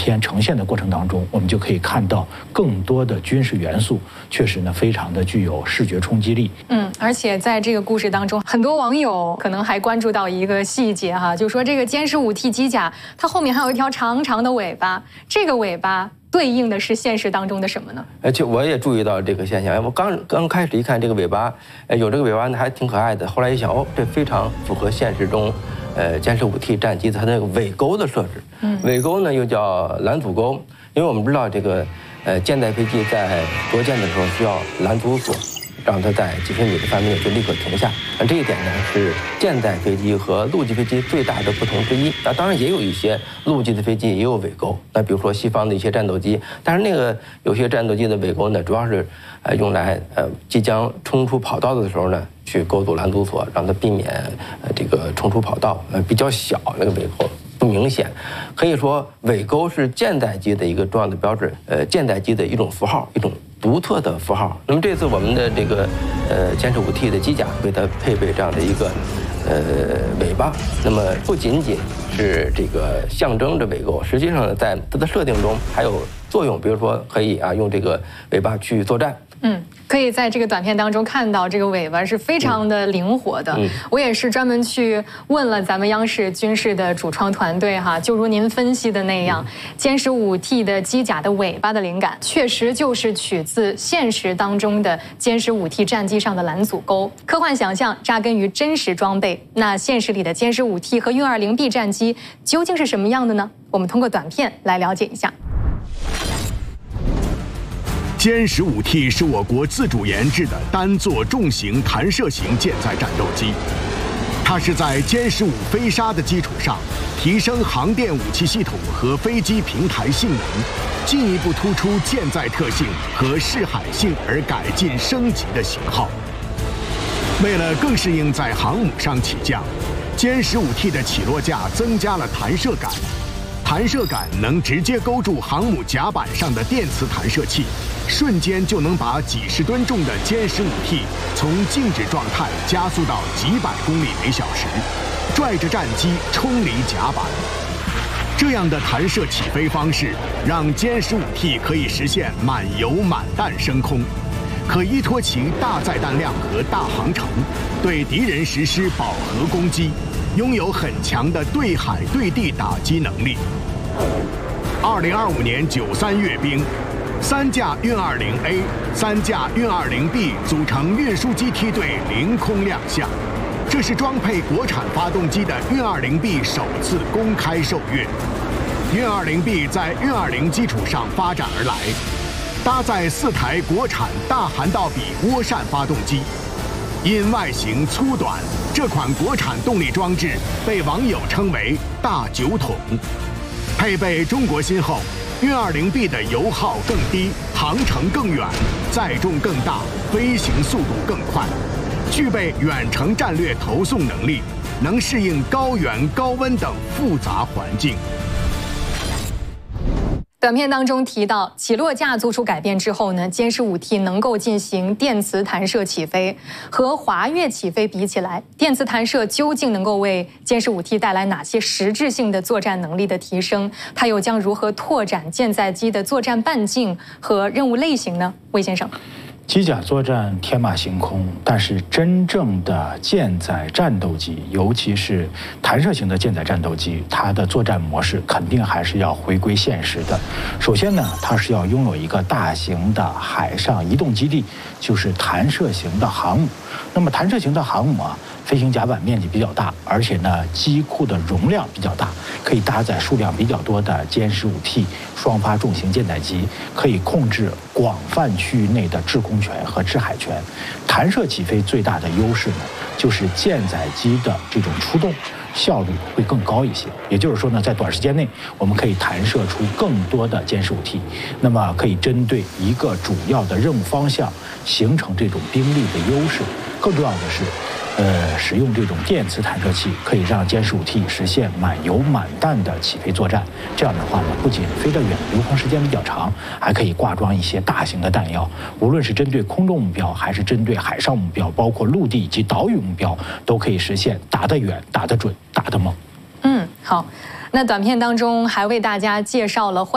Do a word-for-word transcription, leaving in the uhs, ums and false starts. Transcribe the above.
片呈现的过程当中，我们就可以看到更多的军事元素，确实呢非常的具有视觉冲击力。 嗯，而且在这个故事当中，很多网友可能还关注到一个细节哈，就说这个歼十五 T 机甲它后面还有一条长长的尾巴，这个尾巴对应的是现实当中的什么呢？ 而且我也注意到这个现象，我刚刚开始一看这个尾巴，有这个尾巴呢还挺可爱的。后来一想，哦，这非常符合现实中，呃，歼十五 T 战机它那个尾钩的设置。嗯，尾钩呢又叫拦阻钩，因为我们知道这个，呃，舰载飞机在着舰的时候需要拦阻索，让它在几十米的范围内就立刻停下。那这一点呢是舰载飞机和陆基飞机最大的不同之一。那当然也有一些陆基的飞机也有尾钩，那比如说西方的一些战斗机，但是那个有些战斗机的尾钩呢，主要是呃用来呃即将冲出跑道的时候呢，去勾住拦阻索，让它避免呃这个冲出跑道，呃比较小那个尾钩。不明显，可以说尾钩是舰载机的一个重要的标志，呃，舰载机的一种符号，一种独特的符号。那么这次我们的这个呃歼十五 T 的机甲为它配备这样的一个呃尾巴，那么不仅仅是这个象征着尾钩，实际上呢，在它的设定中还有作用，比如说可以啊用这个尾巴去作战。 嗯，可以在这个短片当中看到这个尾巴是非常的灵活的。嗯、我也是专门去问了咱们央视军事的主创团队哈，就如您分析的那样，歼十五 T 的机甲的尾巴的灵感，确实就是取自现实当中的歼十五 T 战机上的拦阻钩。科幻想象扎根于真实装备，那现实里的歼十五 T 和运二零 B 战机究竟是什么样的呢？我们通过短片来了解一下。 歼十五 T 是我国自主研制的单座重型弹射型舰载战斗机，它是在歼十五飞鲨的基础上，提升航电武器系统和飞机平台性能，进一步突出舰载特性和视海性而改进升级的型号。为了更适应在航母上起降，歼十五 T 的起落架增加了弹射杆，弹射杆能直接勾住航母甲板上的电磁弹射器，瞬间就能把几十吨重的歼十五 T 从静止状态加速到几百公里每小时，拽着战机冲离甲板。这样的弹射起飞方式，让歼十五 T 可以实现满油满弹升空，可依托其大载弹量和大航程，对敌人实施饱和攻击，拥有很强的对海对地打击能力。二零二五年九三阅兵。三架运二零 A、三架运二零 B 组成运输机梯队凌空亮相，这是装配国产发动机的运二零 B 首次公开受阅。运二零 B 在运二零基础上发展而来，搭载四台国产大涵道比涡扇发动机。因外形粗短，这款国产动力装置被网友称为“大酒桶”。配备中国芯后，运二零 B 的油耗更低，航程更远，载重更大，飞行速度更快，具备远程战略投送能力，能适应高原、高温等复杂环境。 短片当中提到，起落架做出改变之后呢，歼十五 T 能够进行电磁弹射起飞。和滑跃起飞比起来，电磁弹射究竟能够为歼十五 T 带来哪些实质性的作战能力的提升？它又将如何拓展舰载机的作战半径和任务类型呢？魏先生。 机甲作战天马行空，但是真正的舰载战斗机，尤其是弹射型的舰载战斗机，它的作战模式肯定还是要回归现实的。首先呢，它是要拥有一个大型的海上移动基地，就是弹射型的航母。那么弹射型的航母啊，飞行甲板面积比较大，而且呢，机库的容量比较大，可以搭载数量比较多的歼十五 T 双发重型舰载机，可以控制广泛区域内的制空权和制海权。弹射起飞最大的优势呢，就是舰载机的这种出动效率会更高一些。也就是说呢，在短时间内，我们可以弹射出更多的歼十五 T， 那么可以针对一个主要的任务方向形成这种兵力的优势。更重要的是，呃，使用这种电磁弹射器可以让歼十五 T 实现满油满弹的起飞作战。这样的话呢，不仅飞得远，留空时间比较长，还可以挂装一些大型的弹药。无论是针对空中目标，还是针对海上目标，包括陆地以及岛屿目标，都可以实现打得远、打得准、打得猛。 嗯，好。那短片当中还为大家介绍了